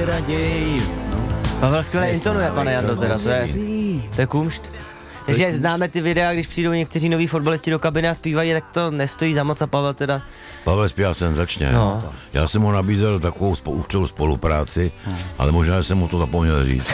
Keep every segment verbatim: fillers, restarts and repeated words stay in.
mě raději. Pavel skvěle intonuje, pane Jando, teda, to je, to je kumšt. Takže známe ty videa, když přijdou někteří noví fotbalisti do kabiny a zpívají, tak to nestojí za moc a Pavel teda... Pavel zpívá senzačně. No. Já jsem mu nabízel takovou spolu, spolupráci, hmm. ale možná jsem mu to zapomněl říct.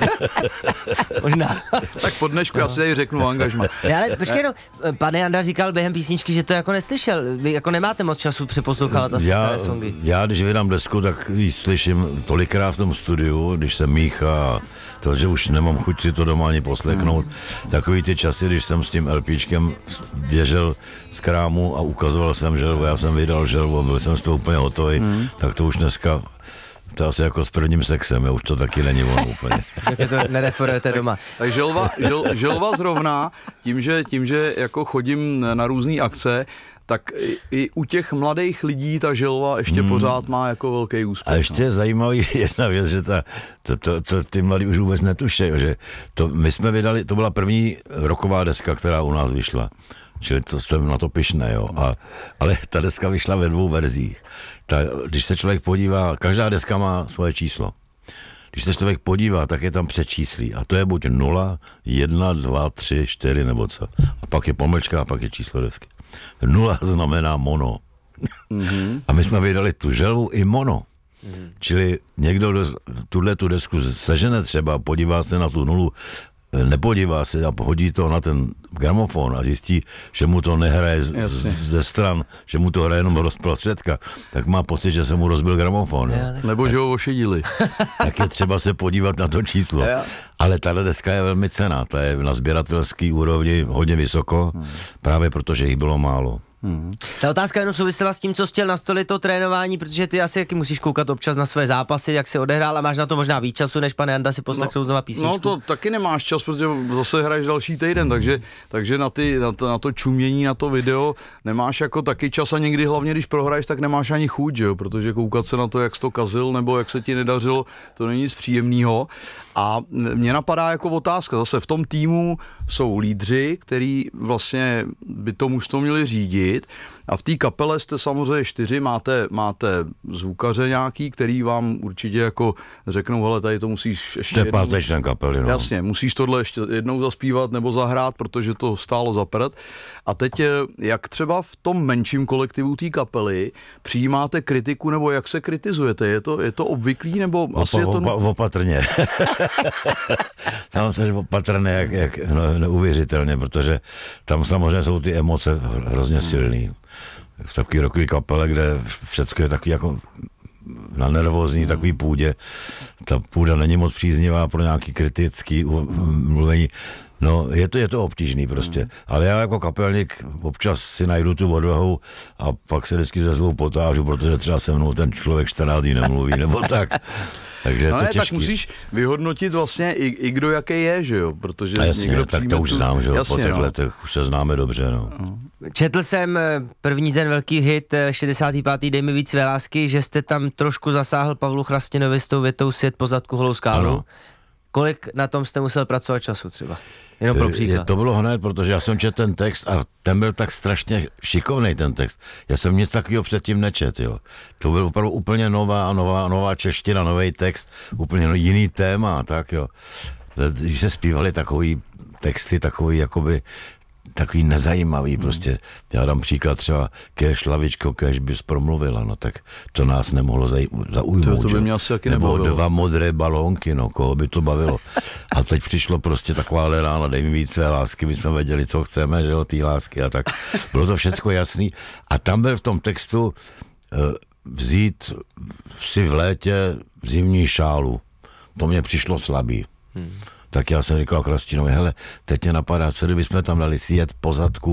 Možná. Tak po dnešku no. já si tady řeknu angažma. Ale počkej, no, pane Janda říkal během písničky, že to jako neslyšel. Vy jako nemáte moc času přeposlouchávat asi já, staré songy. Já, když vydám desku, tak ji slyším tolikrát v tom studiu, když se míchá, takže už nemám chuť si to doma ani poslechnout. Hmm. Takový ty časy, když jsem s tím LPčkem běžel z krámu a ukazoval jsem želvu, já jsem vydal želvu, byl jsem z toho úplně hotový, hmm. tak to už dneska, to asi jako s prvním sexem, já už to taky není ono úplně. Takže to nereferujete doma. Tak želva, žel, želva zrovna, tím že, tím, že jako chodím na různé akce, tak i, i u těch mladých lidí ta želva ještě hmm. pořád má jako velký úspěch. A ještě je zajímavý jedna věc, že ta, to, to, to, ty mladí už vůbec netušejí, že to, my jsme vydali, to byla první roková deska, která u nás vyšla. Čili to jsem na to pyšnej, jo. A, ale ta deska vyšla ve dvou verzích. Ta, když se člověk podívá, každá deska má svoje číslo. Když se člověk podívá, tak je tam přečíslí. A to je buď nula, jedna, dva, tři, čtyři nebo co. A pak je pomlčka a pak je číslo desky. Nula znamená mono. Mm-hmm. A my jsme vydali tu želvu i mono. Mm-hmm. Čili někdo tuhle tu desku sežene třeba, podívá se na tu nulu, nepodívá se a hodí to na ten gramofon a zjistí, že mu to nehraje z, ze stran, že mu to hraje jenom rozprostředka, tak má pocit, že se mu rozbil gramofon. Ja, Nebo tak, že ho ošidili. Tak je třeba se podívat na to číslo. Ja. Ale tahle deska je velmi cenná, ta je na sběratelský úrovni hodně vysoko, hmm. právě protože jich bylo málo. Hmm. Ta otázka jenom souvisela s tím, co chtěl nastolit to trénování, protože ty asi jaký musíš koukat občas na své zápasy, jak se odehrál a máš na to možná víc času, než pan Janda si poslechnout no, znova písničku. No to taky nemáš čas, protože zase hraješ další týden, takže, takže na, ty, na, to, na to čumění, na to video nemáš jako taky čas a někdy hlavně, když prohraješ, tak nemáš ani chuť, že jo? Protože koukat se na to, jak jsi to kazil nebo jak se ti nedařilo, to není nic příjemného. A mě napadá jako otázka, zase v tom týmu jsou lídři, který vlastně by to mužstvo měli řídit. A v té kapele jste samozřejmě čtyři, máte, máte zvukaře nějaký, který vám určitě jako řeknou, hele, tady to musíš ještě to je jednou... pátečný kapely, no. Jasně, musíš tohle ještě jednou zaspívat nebo zahrát, protože to stálo za prd. A teď, jak třeba v tom menším kolektivu té kapely přijímáte kritiku, nebo jak se kritizujete? Je to, je to obvyklý, nebo opa, asi je to... Opa, opatrně. Tam se opatrně, jak, jak no, neuvěřitelně, protože tam samozřejmě jsou ty emoce hrozně silný. V takové rokové kapele, kde všechno je takový jako na nervózní takový půdě. Ta půda není moc příznivá pro nějaký kritický mluvení. No, je to, je to obtížný prostě. Mm. Ale já jako kapelník občas si najdu tu odvahu a pak se vždycky ze zlou potážu, protože třeba se mnou ten člověk čtrnáct dní nemluví, nebo tak. Takže no je to ne, těžký. Tak musíš vyhodnotit vlastně i, i kdo jaký je, že jo? Protože a jasně, někdo tak to už tu... znám, že jo? Jasně, po těch no. letech už se známe dobře, no. no. Četl jsem první ten velký hit šedesátý pátý Dej mi víc své lásky, že jste tam trošku zasáhl Pavlu Chrastinovi s tou větou Svět po zadku holou skálu. Ano. Kolik na tom jste musel pracovat času třeba? Jenom pro příklad. To bylo hned, protože já jsem četl ten text a ten byl tak strašně šikovnej ten text. Já jsem nic takového předtím nečet, jo. To byl opravdu úplně nová, nová, nová čeština, nový text, úplně jiný téma, tak jo. Když se zpívali takový texty, takový jakoby takový nezajímavý hmm. prostě. Já dám příklad třeba Kéž lavičko, kéž bys promluvila, no tak to nás nemohlo zaj, zaujmout. To, to by mě asi taky Nebo nebavilo. Dva modré balónky, no koho by to bavilo. A teď přišlo prostě taková rána, dej mi víc své lásky, my jsme věděli, co chceme, že jo, té lásky a tak. Bylo to všecko jasný. A tam byl v tom textu uh, vzít si v létě zimní šálu. To mě přišlo slabý. Hmm. Tak já jsem říkal Chrastinovi, hele, teď mě napadá, co kdybychom tam dali sjet po zadku